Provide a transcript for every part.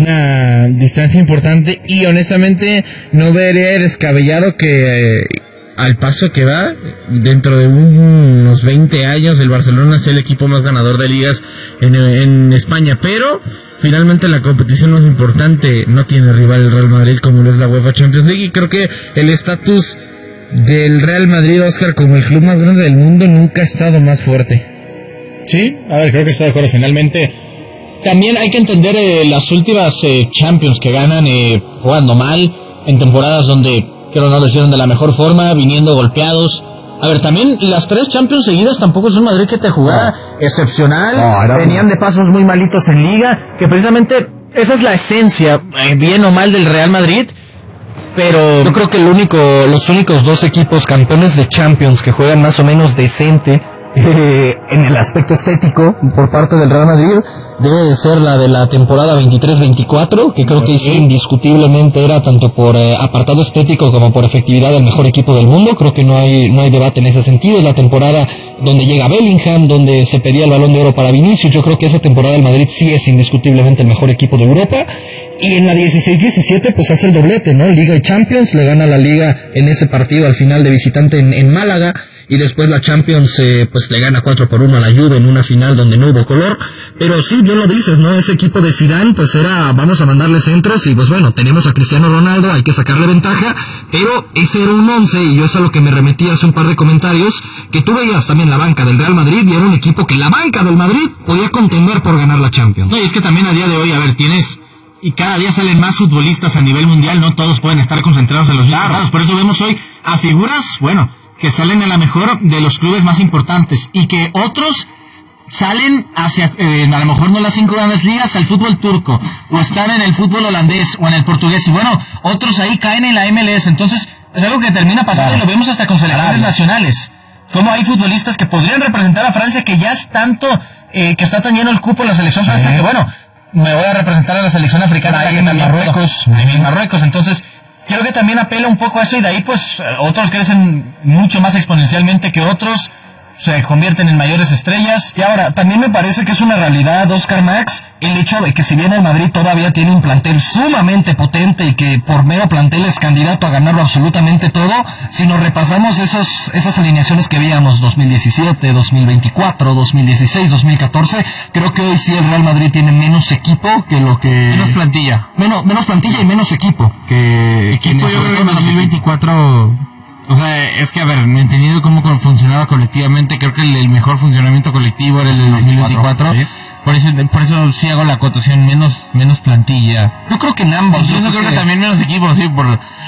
una distancia importante, y honestamente no vería descabellado que al paso que va, dentro de unos 20 años el Barcelona sea el equipo más ganador de ligas en España, pero finalmente la competición más importante no tiene rival el Real Madrid como lo es la UEFA Champions League, y creo que el estatus del Real Madrid, Oscar, como el club más grande del mundo nunca ha estado más fuerte. Sí, a ver, creo que estoy de acuerdo. Finalmente, también hay que entender las últimas Champions que ganan jugando mal, en temporadas donde creo no lo hicieron de la mejor forma, viniendo golpeados. A ver, también las 3 Champions seguidas tampoco es un Madrid que te jugara excepcional. Venían de pasos muy malitos en Liga, que precisamente esa es la esencia, bien o mal, del Real Madrid. Pero yo creo que los únicos 2 equipos campeones de Champions que juegan más o menos decente en el aspecto estético por parte del Real Madrid debe de ser la de la temporada 23-24, que creo que sí, indiscutiblemente era tanto por apartado estético como por efectividad el mejor equipo del mundo. Creo que no hay debate en ese sentido. Es la temporada donde llega Bellingham, donde se pedía el Balón de Oro para Vinicius. Yo creo que esa temporada el Madrid sí es indiscutiblemente el mejor equipo de Europa. Y en la 16-17 pues hace el doblete, ¿no? Liga y Champions, le gana la Liga en ese partido al final de visitante en Málaga. Y después la Champions pues le gana 4-1 a la Juve en una final donde no hubo color. Pero sí, bien lo dices, ¿no? Ese equipo de Zidane pues era, vamos a mandarle centros, y pues bueno, tenemos a Cristiano Ronaldo, hay que sacarle ventaja. Pero ese era un 11, y yo es a lo que me remetí hace un par de comentarios, que tú veías también la banca del Real Madrid, y era un equipo que la banca del Madrid podía contender por ganar la Champions. No, y es que también a día de hoy, a ver, tienes... Y cada día salen más futbolistas a nivel mundial, no todos pueden estar concentrados en los mismos lados. Por eso vemos hoy a figuras, bueno, que salen a la mejor de los clubes más importantes, y que otros salen hacia, a lo mejor no las 5 grandes ligas, al fútbol turco, o están en el fútbol holandés, o en el portugués, y bueno, otros ahí caen en la MLS. Entonces, es algo que termina pasando, y lo vemos hasta con selecciones nacionales. Como hay futbolistas que podrían representar a Francia, que ya es tanto, que está tan lleno el cupo en la selección francesa, que bueno, me voy a representar a la selección africana ahí en Marruecos. Entonces, creo que también apela un poco a eso, y de ahí pues otros crecen mucho más exponencialmente que otros, se convierten en mayores estrellas. Y ahora, también me parece que es una realidad, Oscar Max, el hecho de que si bien el Madrid todavía tiene un plantel sumamente potente y que por mero plantel es candidato a ganarlo absolutamente todo, si nos repasamos esas alineaciones que veíamos 2017, 2024, 2016, 2014, creo que hoy sí el Real Madrid tiene menos equipo que lo que... Menos plantilla. Menos plantilla y menos equipo que... Equipo, yo creo que en 2024... O sea, es que, a ver, entendido cómo funcionaba colectivamente, creo que el mejor funcionamiento colectivo era el del 2024. ¿Sí? Por eso sí hago la acotación, menos plantilla. Yo creo que en ambos. Yo creo que también menos equipos, sí, sí.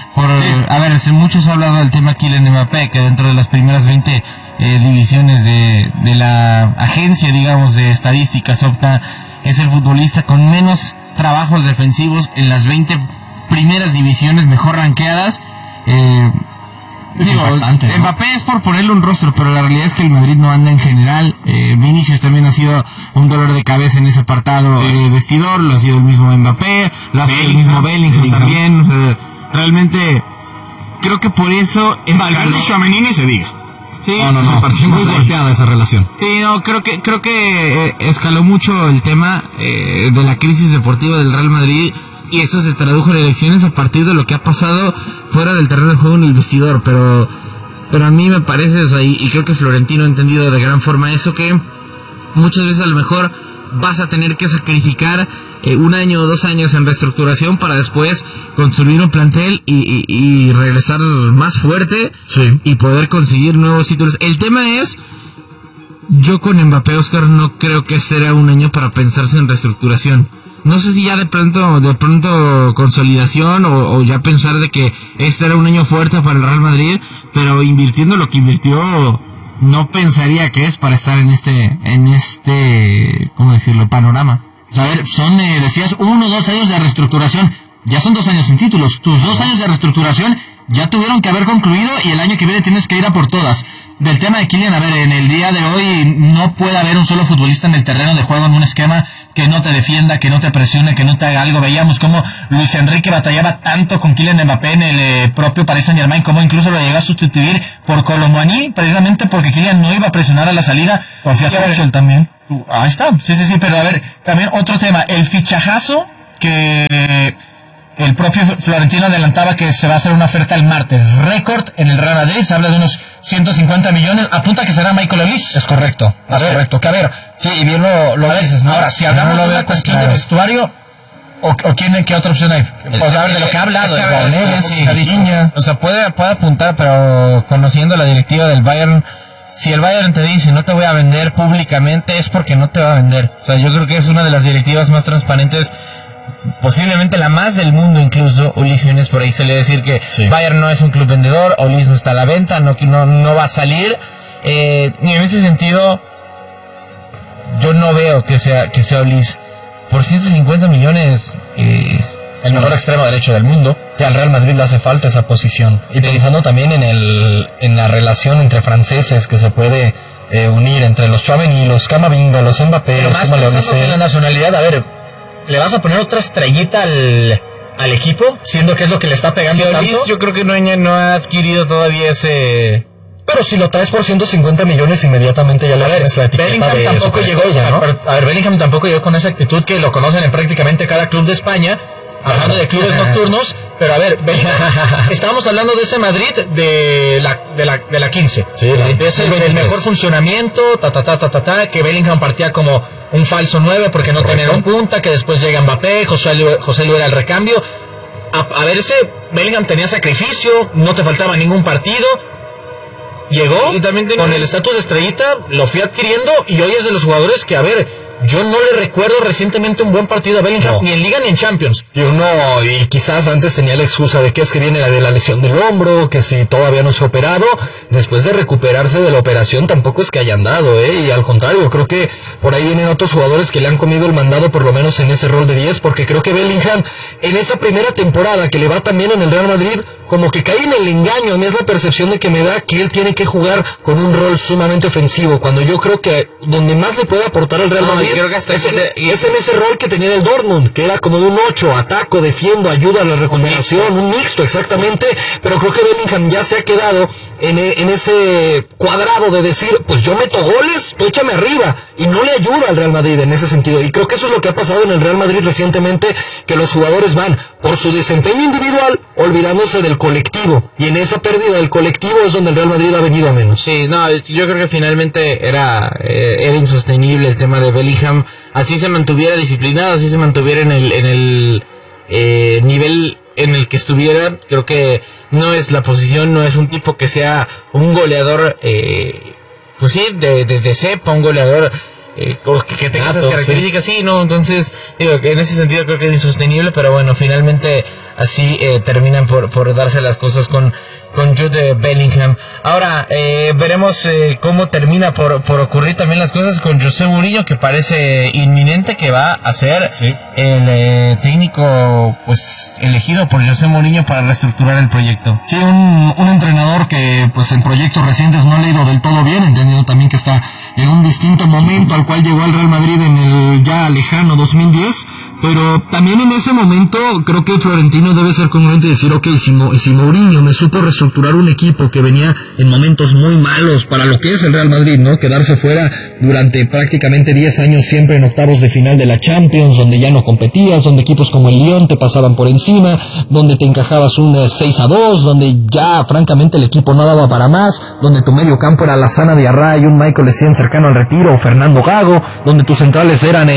A ver, muchos han hablado del tema Kylian Mbappé, que dentro de las primeras 20 divisiones de la agencia, digamos, de estadísticas Opta, es el futbolista con menos trabajos defensivos en las 20 primeras divisiones mejor rankeadas. Digo, Mbappé es por ponerle un rostro, pero la realidad es que el Madrid no anda en general. Vinicius también ha sido un dolor de cabeza en ese apartado vestidor, lo ha sido el mismo Mbappé, lo ha sido el mismo Bellingham también. Realmente creo que por eso Valverde y Tchouaméni ni se diga. Sí, no, partimos muy golpeada esa relación. Sí, no, creo que escaló mucho el tema de la crisis deportiva del Real Madrid. Y eso se tradujo en elecciones a partir de lo que ha pasado fuera del terreno de juego en el vestidor. Pero a mí me parece eso, y creo que Florentino ha entendido de gran forma eso, que muchas veces a lo mejor vas a tener que sacrificar 1 año o 2 años en reestructuración para después construir un plantel y regresar más fuerte, sí, y poder conseguir nuevos títulos. El tema es, yo con Mbappé, Oscar, no creo que será un año para pensarse en reestructuración. No sé si ya de pronto consolidación o ya pensar de que este era un año fuerte para el Real Madrid, pero invirtiendo lo que invirtió, no pensaría que es para estar en este, ¿cómo decirlo?, panorama. O sea, a ver, son, decías, 1 o 2 años de reestructuración, ya son 2 años sin títulos. Tus 2 años de reestructuración ya tuvieron que haber concluido, y el año que viene tienes que ir a por todas. Del tema de Kylian, a ver, en el día de hoy no puede haber un solo futbolista en el terreno de juego en un esquema que no te defienda, que no te presione, que no te haga algo. Veíamos cómo Luis Enrique batallaba tanto con Kylian Mbappé en el propio Paris Saint-Germain, cómo incluso lo llegó a sustituir por Colomboigny, precisamente porque Kylian no iba a presionar a la salida. Hacia Tuchel también. Ahí está, sí, pero a ver, también otro tema, el fichajazo que El propio Florentino adelantaba que se va a hacer una oferta el martes. Récord en el Real Madrid, se habla de unos 150 millones. Apunta que será Michael Olise. Es correcto, correcto. Que a ver, sí, y bien lo dices, ¿no? Ahora, si hablamos de una cuestión de vestuario, ¿qué otra opción hay? Pues a ver, de lo que ha hablado, de Neves, Viña. O sea, puede apuntar, pero conociendo la directiva del Bayern, si el Bayern te dice no te voy a vender públicamente, es porque no te va a vender. O sea, yo creo que es una de las directivas más transparentes, posiblemente la más del mundo incluso. Uli Jiménez por ahí se le decir que Bayern no es un club vendedor, Olise no está a la venta, no va a salir. Y en ese sentido, yo no veo que sea Olise. Por 150 millones... el mejor extremo derecho del mundo, que al Real Madrid le hace falta esa posición. Y pensando también en la relación entre franceses que se puede unir entre los Tchouaméni, los Camavinga, los Mbappé, pero los más pensando en la nacionalidad, a ver, ¿le vas a poner otra estrellita al equipo? Siendo que es lo que le está pegando tanto. Yo creo que no ha adquirido todavía ese... Pero si lo traes por 150 millones, inmediatamente ya le pones la etiqueta Bellingham de tampoco llegó, superestrella, ¿no? A ver, Bellingham tampoco llegó con esa actitud que lo conocen en prácticamente cada club de España, hablando de clubes nocturnos. Pero a ver, Bellingham, estábamos hablando de ese Madrid de la 15. Sí, de ese del mejor funcionamiento, que Bellingham partía como un falso 9 porque no tenía un punta, que después llega Mbappé, José Lu era el recambio. A ver, ese Bellingham tenía sacrificio, no te faltaba ningún partido. Llegó y también con el estatus de estrellita, lo fui adquiriendo y hoy es de los jugadores que, a ver, yo no le recuerdo recientemente un buen partido a Bellingham, ni en Liga ni en Champions. Y quizás antes tenía la excusa de que es que viene de la lesión del hombro, que si todavía no se ha operado, después de recuperarse de la operación tampoco es que haya andado, y al contrario, creo que por ahí vienen otros jugadores que le han comido el mandado por lo menos en ese rol de 10, porque creo que Bellingham en esa primera temporada que le va también en el Real Madrid, como que cae en el engaño. A mí es la percepción de que me da que él tiene que jugar con un rol sumamente ofensivo, cuando yo creo que donde más le puede aportar al Real Madrid es en ese rol que tenía el Dortmund, que era como de un 8, ataco, defiendo, ayuda a la recuperación, un mixto exactamente, pero creo que Bellingham ya se ha quedado en ese cuadrado de decir, pues yo meto goles, tú échame arriba, y no le ayuda al Real Madrid en ese sentido. Y creo que eso es lo que ha pasado en el Real Madrid recientemente, que los jugadores van por su desempeño individual olvidándose del colectivo, y en esa pérdida del colectivo es donde el Real Madrid ha venido a menos. Sí, no, yo creo que finalmente era insostenible el tema de Bellingham. Así se mantuviera disciplinado, así se mantuviera en el nivel en el que estuviera. Creo que no es la posición, no es un tipo que sea un goleador, pues sí, de cepa, un goleador que tenga esas características, sí, no, entonces digo que en ese sentido creo que es insostenible, pero bueno, finalmente así terminan por darse las cosas con Jude Bellingham. Ahora veremos cómo termina por ocurrir también las cosas con José Mourinho, que parece inminente que va a ser el técnico pues elegido por José Mourinho para reestructurar el proyecto. Sí, un entrenador que pues en proyectos recientes no ha leído del todo bien, entendiendo también que está en un distinto momento al cual llegó al Real Madrid en el ya lejano 2010, pero también en ese momento creo que Florentino debe ser congruente y decir, ok, si Mourinho me supo reestructurar un equipo que venía en momentos muy malos para lo que es el Real Madrid, ¿no? Quedarse fuera durante prácticamente 10 años siempre en octavos de final de la Champions, donde ya no competías, donde equipos como el Lyon te pasaban por encima, donde te encajabas un 6-2, donde ya francamente el equipo no daba para más, donde tu medio campo era Lassana Diarra y un Michael Essien cercano al retiro, o Fernando Gago, donde tus centrales eran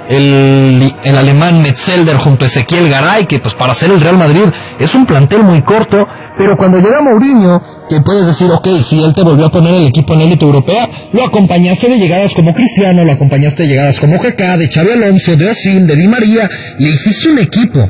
el alemán Metzelder junto a Ezequiel Garay, que pues para ser el Real Madrid es un plantel muy corto, pero cuando llega Mourinho, que puedes decir, ok, si él te volvió a poner el equipo en élite europea, lo acompañaste de llegadas como Cristiano, lo acompañaste de llegadas como Kaká, de Xabi Alonso, de Özil, de Di María, le hiciste un equipo,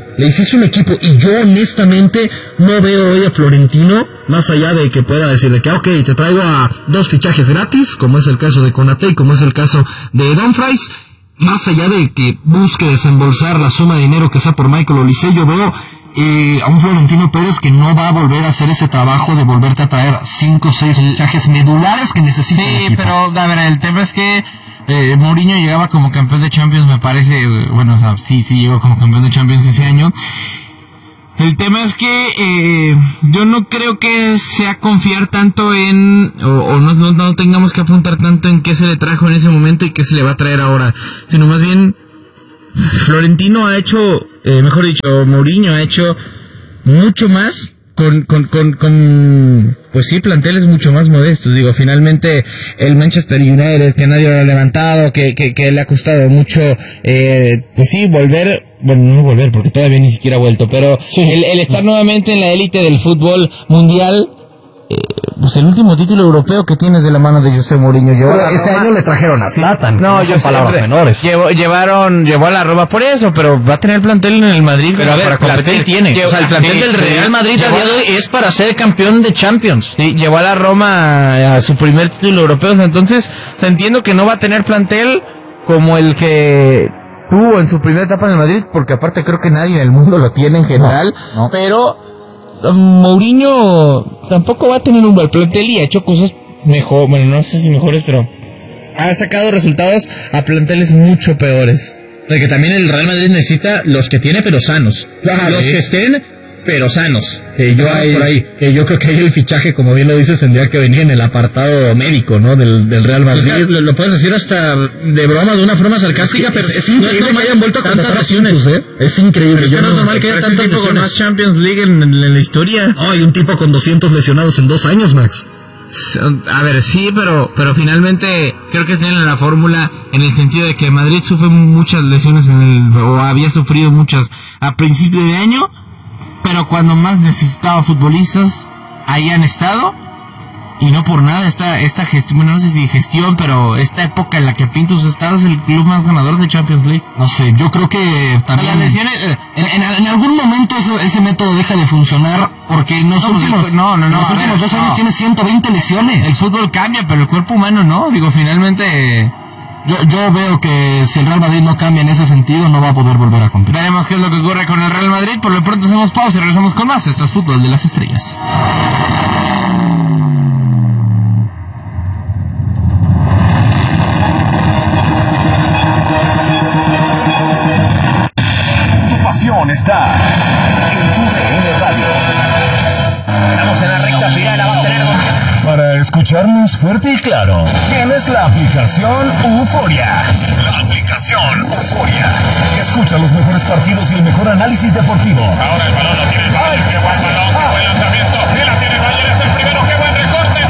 y yo honestamente no veo hoy a Florentino, más allá de que pueda decir de que, ok, te traigo a 2 fichajes gratis, como es el caso de Konaté y como es el caso de Dumfries, más allá de que busque desembolsar la suma de dinero que sea por Michael Olise, yo veo a un Florentino Pérez que no va a volver a hacer ese trabajo de volverte a traer 5 o 6 fichajes medulares que necesita el equipo. Pero a ver, el tema es que Mourinho llegaba como campeón de Champions, me parece, bueno, o sea, sí llegó como campeón de Champions ese año. El tema es que yo no creo que sea confiar tanto en, o no tengamos que apuntar tanto en qué se le trajo en ese momento y qué se le va a traer ahora, sino más bien Florentino ha hecho mejor dicho, Mourinho ha hecho mucho más con pues sí, planteles mucho más modestos. Digo, finalmente el Manchester United, que nadie lo ha levantado, que le ha costado mucho, pues sí, volver, bueno, no volver, porque todavía ni siquiera ha vuelto, pero sí, el estar nuevamente en la élite del fútbol mundial. Pues el último título europeo que tienes de la mano de José Mourinho. Ese año le trajeron a Zlatan. No, yo palabras menores. Llevó a la Roma por eso, pero va a tener plantel en el Madrid. Pero a ver, plantel tiene. O sea, el plantel del Real Madrid a día de hoy es para ser campeón de Champions. Sí, llevó a la Roma a su primer título europeo. Entonces, entiendo que no va a tener plantel como el que tuvo en su primera etapa en el Madrid, porque aparte creo que nadie en el mundo lo tiene en general. No. Pero Mourinho tampoco va a tener un buen plantel y ha hecho cosas mejor, bueno, no sé si mejores, pero ha sacado resultados a planteles mucho peores. Porque también el Real Madrid necesita los que tiene pero sanos. Los que estén pero sanos. Yo creo que ahí el fichaje, como bien lo dices, tendría que venir en el apartado médico, ¿no? Del Real Madrid. Pues lo puedes decir hasta de broma, de una forma sarcástica, pero es increíble que hayan vuelto a tantas lesiones. Es increíble. Pero no es normal que haya tantos tipo con más Champions League en la historia. Hay un tipo con 200 lesionados en 2 años, Max. A ver, sí, pero finalmente creo que tienen la fórmula en el sentido de que Madrid sufre muchas lesiones o había sufrido muchas a principio de año, pero cuando más necesitaba futbolistas, ahí han estado. Y no por nada, esta gestión, bueno, no sé si gestión, pero esta época en la que Pinto ha estado es el club más ganador de Champions League. No sé, yo creo que también en algún momento ese método deja de funcionar, porque en los últimos 2 años tiene 120 lesiones. El fútbol cambia, pero el cuerpo humano no. Digo, finalmente Yo veo que si el Real Madrid no cambia en ese sentido, no va a poder volver a competir. Veremos qué es lo que ocurre con el Real Madrid. Por lo pronto hacemos pausa y regresamos con más. Esto es Fútbol de las Estrellas. Está en TUDN Radio. Estamos en la recta final, la va a tener. Para escucharnos fuerte y claro, tienes la aplicación Euforia. La aplicación Euforia. Escucha los mejores partidos y el mejor análisis deportivo. Ahora el balón lo tiene el Bayern. Qué buen balón, qué buen lanzamiento. Y la tiene el Bayern, es el primero. Qué buen recorte.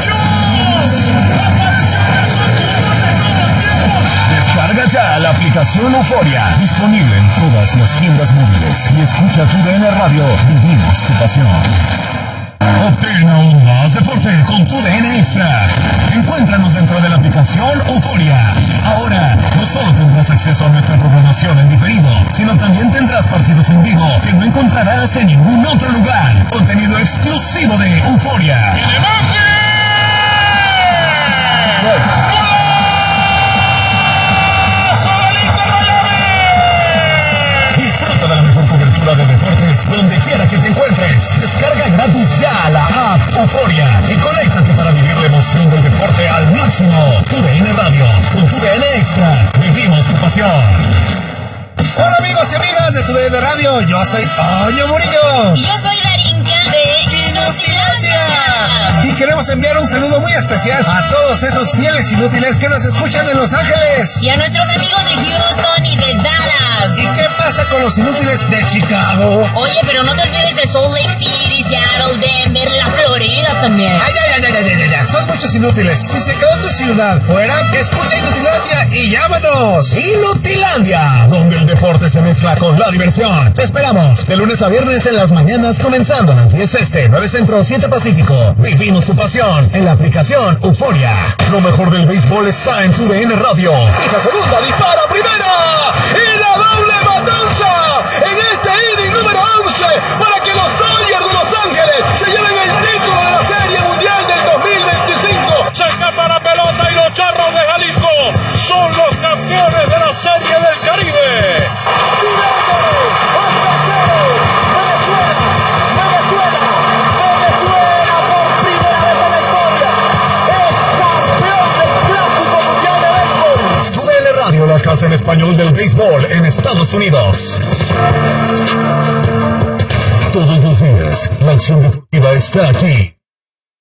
Descarga ya la aplicación Euforia, disponible en todas las tiendas móviles, y escucha TUDN Radio. Vivimos tu pasión. Obtén aún más deporte con TUDN Extra. Encuéntranos dentro de la aplicación Euforia. Ahora, no solo tendrás acceso a nuestra programación en diferido, sino también tendrás partidos en vivo que no encontrarás en ningún otro lugar. Contenido exclusivo de Euforia. Disfruta de la mejor cobertura de deportes donde quiera que te encuentres. Descarga gratis ya la app Euforia y conéctate para vivir la emoción del deporte al máximo. TUDN Radio, con TUDN Extra, vivimos tu pasión. Hola amigos y amigas de TUDN Radio, yo soy Toño Murillo. Y yo soy Darinka de Inutilandia. Y queremos enviar un saludo muy especial a todos esos fieles inútiles que nos escuchan en Los Ángeles. Y a nuestros amigos de Houston y de Dallas. ¿Y qué pasa con los inútiles de Chicago? Oye, pero no te olvides de Salt Lake City, Seattle, Denver, la Florida también. Ay. Son muchos inútiles. Si se quedó tu ciudad fuera, escucha Inutilandia y llámanos. Inutilandia, donde el deporte se mezcla con la diversión. Te esperamos de lunes a viernes en las mañanas, comenzando a las 10 este, 9 centro, 7 pacífico. Vivimos tu pasión en la aplicación Euforia. Lo mejor del béisbol está en TUDN Radio. Esa segunda, dispara primera. Y la doble matanza en este inning número 11 para que los Dodgers de Los Ángeles se lleven el título de la Serie Mundial del 2025. Se escapa la pelota y los Charros de Jalisco son los campeones de la Serie del Caribe. La casa en español del béisbol en Estados Unidos. Todos los días, la acción deportiva está aquí.